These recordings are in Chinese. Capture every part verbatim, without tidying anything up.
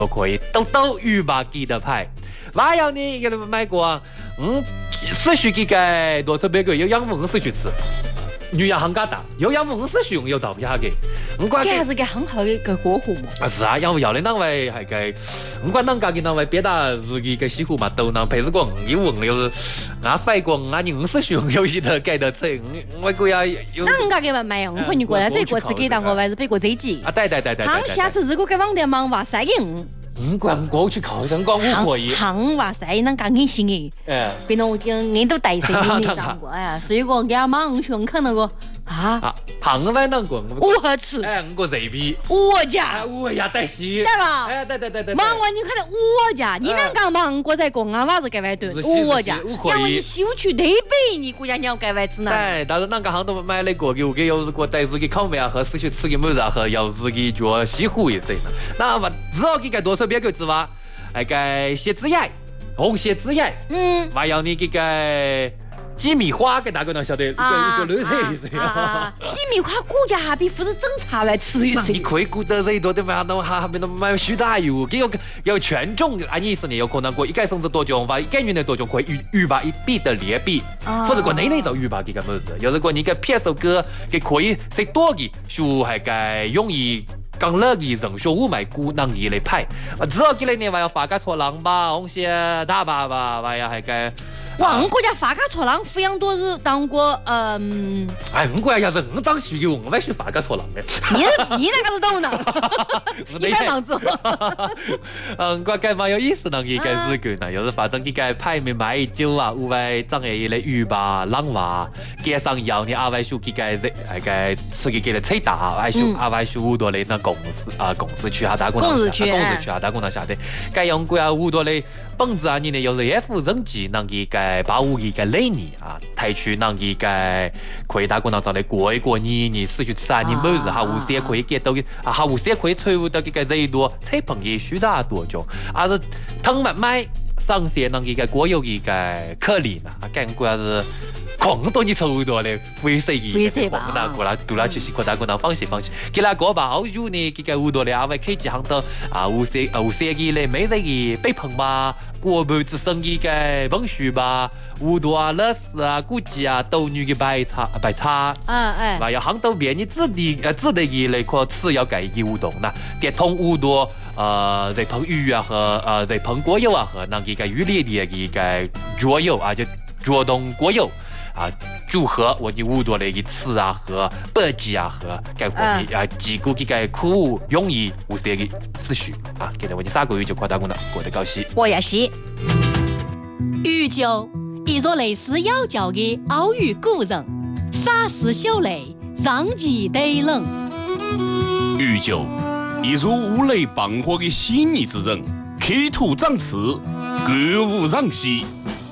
都可以兜兜鱼吧记得牌。还有呢，给你们买过，嗯，四十几个多少别个有养五十去吃。女养行家大，有养五十熊有到不下给。我管这还是个很好的一个过户嘛。 啊是啊，养要的那位还给，我管啷个给那位别打自己个西湖嘛，都能配置过五五五又是，俺快过俺你五十熊有些的改得成，我估要有。 啷个给们买呀？我看你过来这个是给到我还是别个这几？ 啊对对对对。 行，下次如果给网店忙话塞给我。 唔管我去考上光我可以。 行话塞，啷个硬性诶？哎，别弄我俺都带谁给你当过哎，所以我给俺忙熊看那个。啊， 行外那个五盒吃， 哎，五个热皮， 五家， 五家带西， 对吧？ 哎，对对对对。 忙完你看到五家，你啷个忙过在公安老子该外头五家，然后你修去台北，你国家你要该外吃呢？ 对，但是啷个行都买那个，给给要是个带自己烤面啊和四去吃个么子啊和要自己做西湖一些呢，那么只要给个多少别个知吧？哎个蝎子叶，红蝎子叶，嗯，还要你给个。鸡米花给大家能晓得，一个一个绿色一些啊。 鸡米花股价还比或者整茶来吃一些。 你可以估得最多的嘛，那还还没那买许大油，给有有权重，按意思呢有可能过一个甚至多种，话一个月的多种可以预预把一笔的劣币，或者过内内就预把这个么子，有如果你个撇首歌，给可以食多的，就系个容易。讲乐的人说我买股能力来派，只要给你呢，还要发个错浪吧，红些大爸爸，还要还个。 哇，我国家发个错浪抚养多日当过嗯。 哎，我国家要是五张许给我，我还去发个错浪的。 你你那个是懂呢？你买房子。 嗯，我感觉有意思呢，一个日子呢，有时反正这个派没买酒啊，有位长诶来鱼吧、浪哇，加上要你阿外叔这个那个吃个给的菜大，阿叔阿外叔好多嘞那公司啊公司区啊打工， 公司区公司区啊打工那下的，该用过啊好多嘞。本质啊，你呢有了 F 人机，能给个把我一个累你啊，抬去能给个可以打工能找来过一过你，你失去吃啊，你每日哈无些可以给到啊，哈无些可以财务的这个热多，菜朋也许大多种，啊是汤买买上些能给个国有一个可怜呐，干过是。狂多你抽多嘞，灰色的， 灰色吧， 那过来读了就是扩大过来放心放心，给那个吧，好久呢，这个好多嘞，阿位开几行到啊，有些有些个嘞，每日个北碰吧，国贸之生意个文书吧，好多啊，乐事啊，估计啊，斗女的白茶白茶， 嗯哎， 还有行到别你自己呃自己的那块次要改一互动呐，电通好多呃在碰鱼啊和呃在碰国有啊和那个个鱼类的一个桌游啊，就桌动国有。啊，组合我的好多的一次啊和百几啊和该货的啊几个这个苦容易无些的思绪啊，给他我的三个月就扩大功能，过得高兴。 我也是。 鱼酒，一座类似妖教的奥语古人，洒丝秀雷，上极对冷。 鱼酒，一座五雷傍火的细腻之人，刻土长刺，歌舞让戏。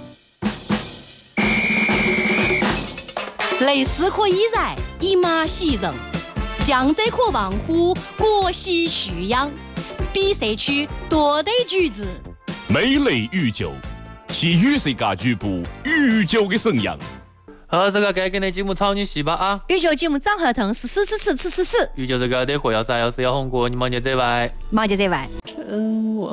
类似可以然，一马喜人；江浙可望乎，国喜徐扬。比赛区多得举子， 美类鱼酒，是雨水家局部鱼酒的沈阳。 好，这个该跟你节目炒你戏吧啊！ 鱼酒节目张合同是四四四四四四。 鱼酒这个得货要啥要是要红过，你忙就这外， 忙就这外。